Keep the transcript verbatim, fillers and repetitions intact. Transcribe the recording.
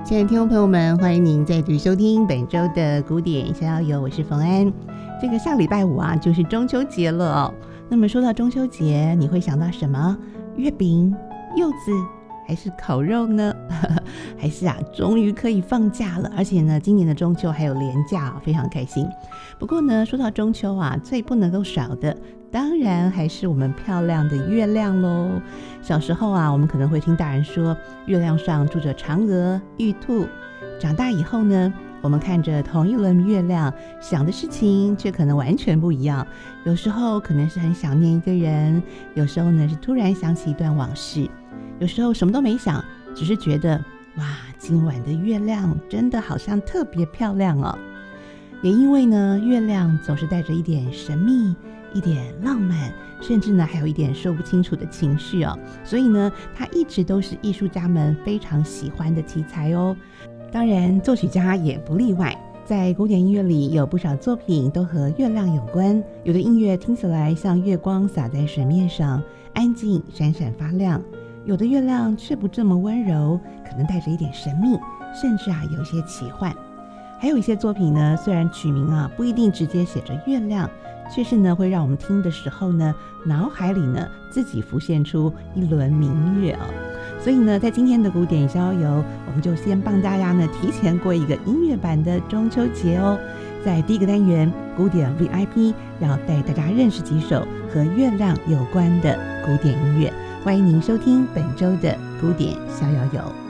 亲爱的听众朋友们，欢迎您再度收听本周的古典逍遥游，我是冯安。这个下礼拜五啊，就是中秋节了哦。那么说到中秋节，你会想到什么？月饼、柚子，还是烤肉呢？还是啊，终于可以放假了，而且呢，今年的中秋还有连假，非常开心。不过呢，说到中秋啊，最不能够少的，当然还是我们漂亮的月亮咯。小时候啊，我们可能会听大人说，月亮上住着嫦娥、玉兔。长大以后呢，我们看着同一轮月亮，想的事情却可能完全不一样。有时候可能是很想念一个人，有时候呢是突然想起一段往事，有时候什么都没想，只是觉得哇，今晚的月亮真的好像特别漂亮哦。也因为呢，月亮总是带着一点神秘，一点浪漫，甚至呢还有一点说不清楚的情绪哦，所以呢，它一直都是艺术家们非常喜欢的题材哦。当然，作曲家也不例外。在古典音乐里，有不少作品都和月亮有关。有的音乐听起来像月光洒在水面上，安静闪闪发亮；有的月亮却不这么温柔，可能带着一点神秘，甚至啊有些奇幻。还有一些作品呢，虽然曲名啊不一定直接写着月亮，却是呢会让我们听的时候呢，脑海里呢自己浮现出一轮明月哦。所以呢，在今天的古典逍遥游，我们就先帮大家呢提前过一个音乐版的中秋节哦。在第一个单元古典 V I P， 要带大家认识几首和月亮有关的古典音乐。欢迎您收听本周的古典逍遥游。